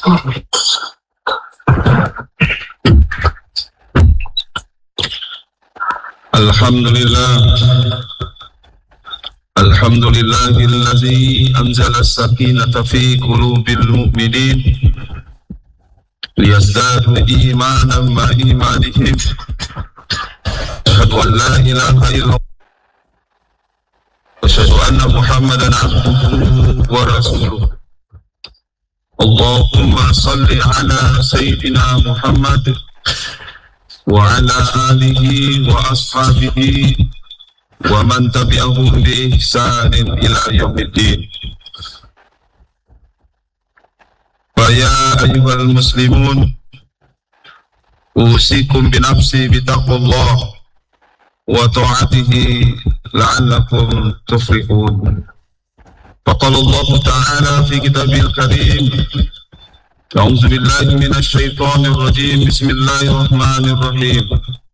Alhamdulillahilladzi anzala as-sakinata fi qulubil mu'minin liyazdadu imanan ma imanihim. Asyhadu an la ilaha illallah wa asyhadu anna Muhammadan abduhu wa rasuluh. Allahumma salli ala sayyidina Muhammad wa ala alihi wa ashabihi wa man tabi'ahum bi ihsanin ila yaumiddin. Fa ya ayyuhal muslimun, usikum bi nafsi bi taqwallah wa ta'atihi la'allakum tuflihun. Faqala Allah ta'ala fi kitabil karim, a'udzu billahi minasy syaithanir rajim, bismillahirrahmanirrahim.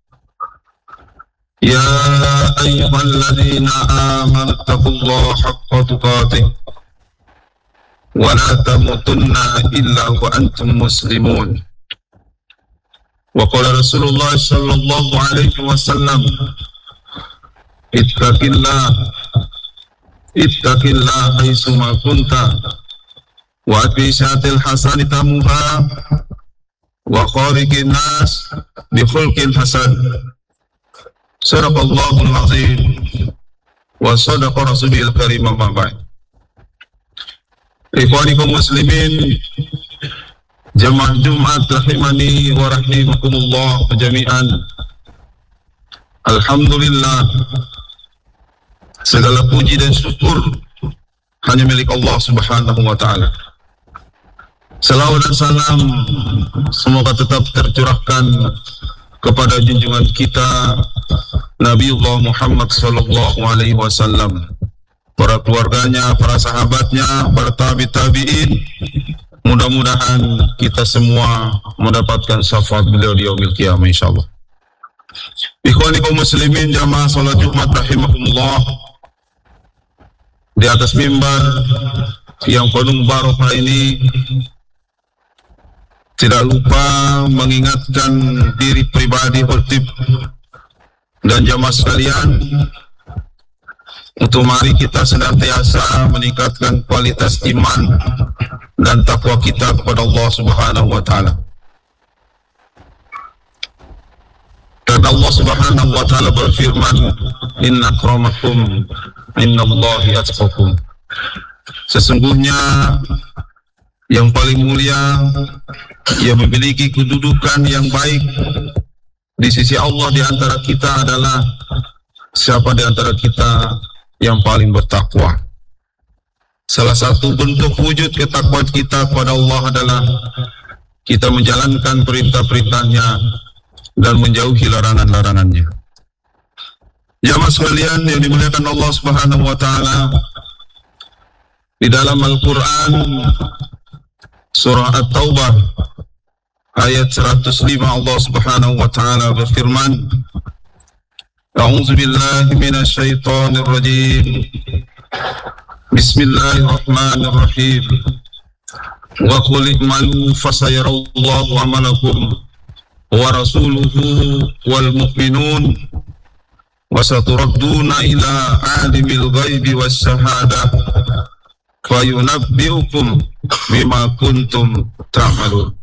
Ya ayyuhalladzina amanu taqullaha haqqa tuqatih wa la tamutunna illa wa antum muslimun. Wa qala Rasulullah sallallahu alaihi wasallam, ittaqillah haitsu ma kunta wa atbi'il hasani tamuha wa khariqin nas bi khulqin hasan. Sadaqallahul azim wa sadaqa rasulil karim, amma ba'd. Ikhwani kaum muslimin, jamaah Jumat rahimani wa rahimakumullah jami'an. Alhamdulillah, segala puji dan syukur hanya milik Allah Subhanahu wa ta'ala. Salawat dan salam semoga tetap tercurahkan kepada junjungan kita Nabiullah Muhammad sallallahu alaihi wasallam, para keluarganya, para sahabatnya, para tabi'in. Mudah-mudahan kita semua mendapatkan syafaat beliau di yaumil qiyamah insyaallah. Ikhwani kaum muslimin, jamaah salat Jumat rahimakumullah, di atas mimbar yang penuh barokah ini tidak lupa mengingatkan diri pribadi, khotib dan jamaah sekalian untuk mari kita senantiasa meningkatkan kualitas iman dan takwa kita kepada Allah Subhanahu wa ta'ala. Dan Allah Subhanahu wa ta'ala berfirman, inna akramakum innallahi atqakum. Sesungguhnya yang paling mulia, yang memiliki kedudukan yang baik di sisi Allah di antara kita adalah siapa di antara kita yang paling bertakwa. Salah satu bentuk wujud ketakwaan kita kepada Allah adalah kita menjalankan perintah-perintahnya dan menjauhi larangan-larangannya. Jamaah sekalian yang dimuliakan Allah Subhanahu wa ta'ala, di dalam Al-Quran surah At-Taubah ayat 105 Allah Subhanahu wa ta'ala berfirman, a'udzu billahi minasy syaithanir rajim, bismillahirrahmanirrahim, wa qul i'malu fasayarallahu 'amalakum wa rasuluhu wal mu'minun wa saturadduna ila 'alimil ghaibi was syahadah fayunabbi'ukum bima kuntum ta'malun.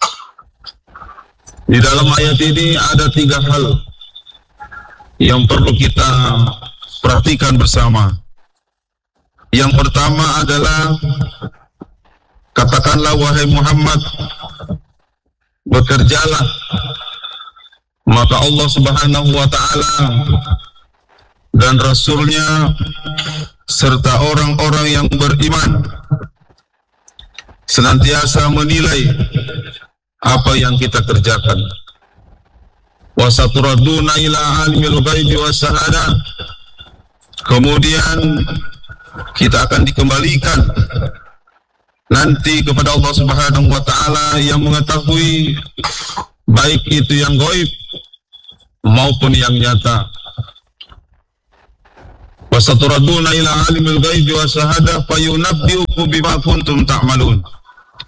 Di dalam ayat ini ada 3 hal yang perlu kita perhatikan bersama. Yang pertama adalah, katakanlah wahai Muhammad, bekerjalah, maka Allah Subhanahu wa ta'ala dan Rasulnya serta orang-orang yang beriman senantiasa menilai apa yang kita kerjakan. Wa saturaduna ila alimil ghaibi wasyahadah. Kemudian kita akan dikembalikan nanti kepada Allah Subhanahu wa ta'ala yang mengetahui baik itu yang gaib maupun yang nyata. Wa saturaduna ila alimil ghaibi wasyahadah fayunabbi'ukum bima kuntum ta'malun.